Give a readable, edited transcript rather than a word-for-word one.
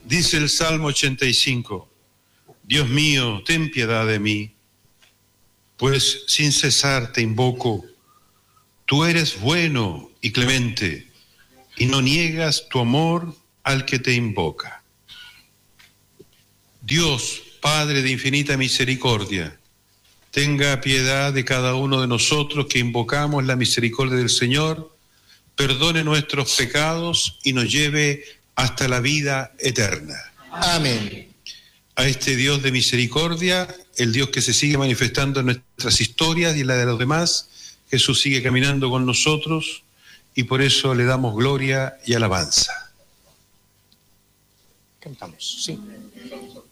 Dice el Salmo 85, Dios mío, ten piedad de mí, pues sin cesar te invoco. Tú eres bueno y clemente, y no niegas tu amor al que te invoca. Dios, Padre de infinita misericordia, tenga piedad de cada uno de nosotros que invocamos la misericordia del Señor, perdone nuestros pecados y nos lleve hasta la vida eterna. Amén. A este Dios de misericordia, el Dios que se sigue manifestando en nuestras historias y en la de los demás, Jesús sigue caminando con nosotros y por eso le damos gloria y alabanza. Cantamos, sí.